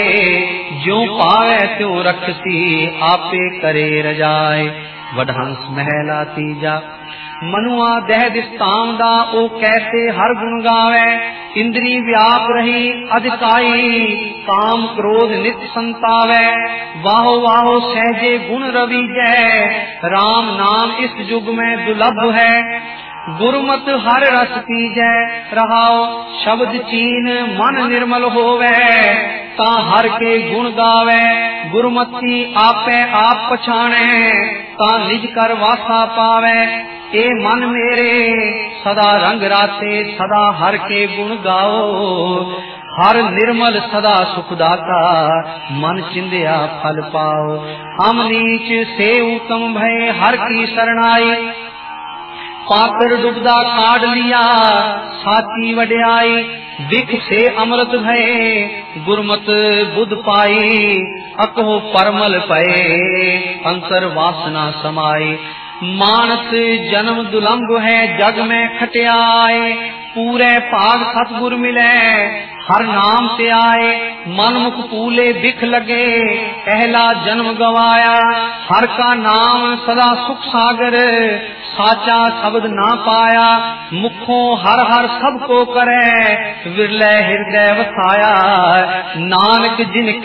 ज्यों पावे त्यों रखसी आपे करे रजाए। वडहंस महला तीजा मनुआ दह दिस्ताम दा ओ कैसे हर गुण गावे। इंद्री व्याप रही अधिकाई काम क्रोध नित संतावे। वाहो वाहो सहजे गुण रवि जय राम नाम इस युग में दुर्लभ है। गुरुमत हर रस पीजै रहाओ शब्द चीन मन निर्मल होवे। ता हर के गुण गावे गुरुमति आपे आप पछाणे। ता निज कर वासा पावे ए मन मेरे सदा रंग राते सदा हर के गुण गाओ। हर निर्मल सदा सुखदाता मन चिंदिया फल पाओ। हम नीच से उत्तम भय हर की शरणाई। पाकर डुबदा काढ़ लिया साची वड्याई। विख से अमृत भये गुरमत बुध पाई। अकहो परमल पए अंतर वासना समाई। मानस जन्म दुलंभ है जग में खटियाए। पूरे भाग सतगुर मिले हर नाम से आए। मन मुख पूले बिख लगे पहला जन्म गवाया। हर का नाम सदा सुख सागर साचा शब्द ना पाया। मुखों हर हर सब को करे विरले हृदय वसाया। नानक जिन